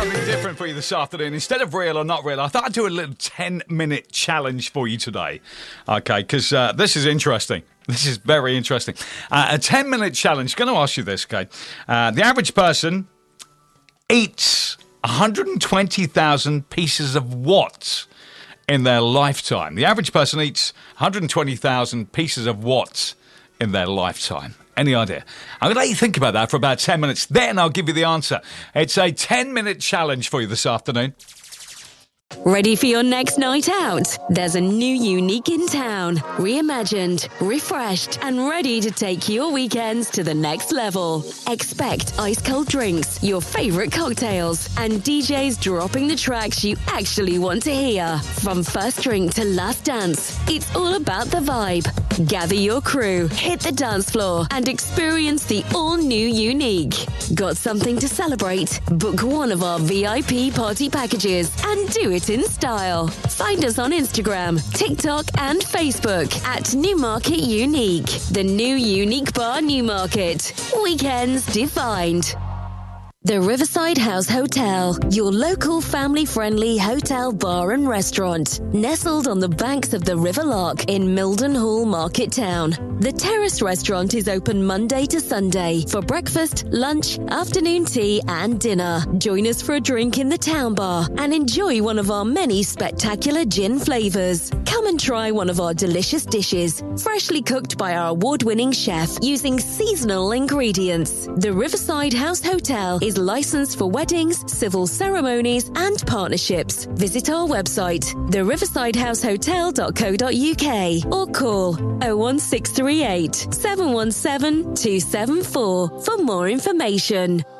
something different for you this afternoon. Instead of real or not real, I thought I'd do a little 10-minute challenge for you today. Okay, because this is interesting. This is very interesting. A 10-minute challenge. Going to ask you this, okay? The average person eats 120,000 pieces of what in their lifetime? The average person eats 120,000 pieces of what in their lifetime? Any idea? I'm going to let you think about that for about 10 minutes. Then I'll give you the answer. It's a 10-minute challenge for you this afternoon. Ready for your next night out? There's a new Unique in town. Reimagined, refreshed, and ready to take your weekends to the next level. Expect ice-cold drinks, your favorite cocktails, and DJs dropping the tracks you actually want to hear. From first drink to last dance, it's all about the vibe. Gather your crew, hit the dance floor, and experience the all-new Unique. Got something to celebrate? Book one of our VIP party packages and do it in style. Find us on Instagram, TikTok, and Facebook at Newmarket Unique. The new Unique Bar Newmarket. Weekends defined. The Riverside House Hotel, your local family-friendly hotel, bar and restaurant, nestled on the banks of the River Loch in Mildenhall Market Town. The Terrace Restaurant is open Monday to Sunday for breakfast, lunch, afternoon tea and dinner. Join us for a drink in the town bar and enjoy one of our many spectacular gin flavours. Come and try one of our delicious dishes, freshly cooked by our award-winning chef using seasonal ingredients. The Riverside House Hotel is licensed for weddings, civil ceremonies and partnerships. Visit our website, theriversideHouseHotel.co.uk or call 01638 717 274 for more information.